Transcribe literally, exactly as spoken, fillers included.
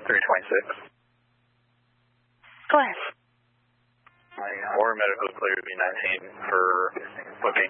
three twenty-six. Go ahead. Or medical clear would be nineteen for booking.